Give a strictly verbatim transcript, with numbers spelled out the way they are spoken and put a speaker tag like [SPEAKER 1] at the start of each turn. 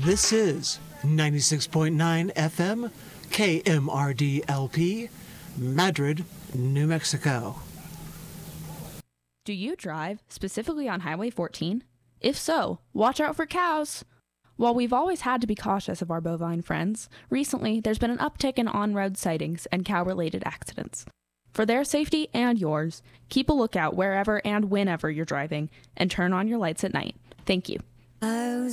[SPEAKER 1] This is ninety-six point nine F M, K M R D L P, Madrid, New Mexico.
[SPEAKER 2] Do you drive, specifically on Highway fourteen? If so, watch out for cows! While we've always had to be cautious of our bovine friends, recently there's been an uptick in on-road sightings and cow-related accidents. For their safety and yours, keep a lookout wherever and whenever you're driving, and turn on your lights at night. Thank you.
[SPEAKER 3] I was